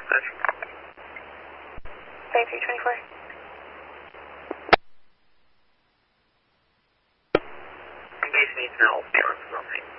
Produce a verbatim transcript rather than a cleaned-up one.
dispatch. Bay three twenty-four. Engage needs now, zero, zero, eight.